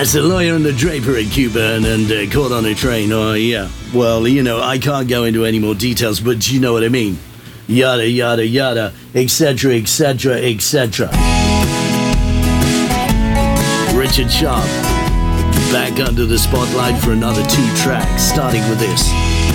As a lawyer and a draper in Cuba and caught on a train, oh yeah. Well, you know, I can't go into any more details, but you know what I mean. Yada, yada, yada, etc., etc., etc. Richard Sharp, back under the spotlight for another 2 tracks, starting with this.